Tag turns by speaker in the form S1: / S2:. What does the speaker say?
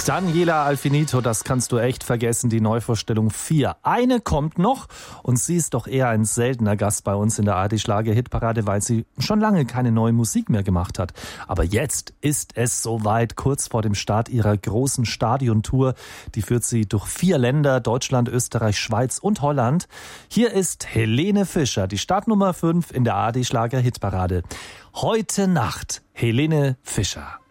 S1: Daniela Alfinito, das kannst du echt vergessen, die Neuvorstellung 4. Eine kommt noch und sie ist doch eher ein seltener Gast bei uns in der ARD-Schlager-Hitparade, weil sie schon lange keine neue Musik mehr gemacht hat. Aber jetzt ist es soweit, kurz vor dem Start ihrer großen Stadiontour. Die führt sie durch 4 Länder, Deutschland, Österreich, Schweiz und Holland. Hier ist Helene Fischer, die Startnummer 5 in der ARD-Schlager-Hitparade. Heute Nacht, Helene Fischer.